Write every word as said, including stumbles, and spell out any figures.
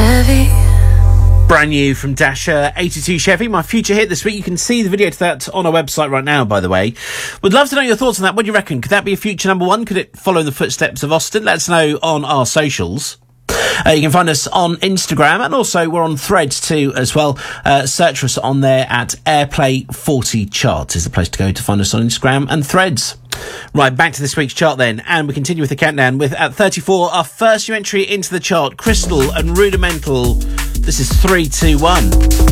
Chevy. Brand new from Dasher, eighty-two Chevy, my future hit this week. You can see the video to that on our website right now, by the way. Would love to know your thoughts on that. What do you reckon? Could that be a future number one? Could it follow in the footsteps of Austin? Let us know on our socials. Uh, you can find us on Instagram, and also we're on Threads too as well. Uh, search for us on there at Airplay forty Charts is the place to go to find us on Instagram and Threads. Right, back to this week's chart then, and we continue with the countdown with at thirty-four, our first new entry into the chart, Crystal and Rudimental. This is three two one.